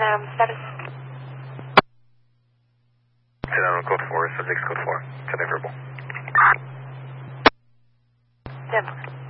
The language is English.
status? Sit down on code 4, subject's code 4. Copy verbal. Denver.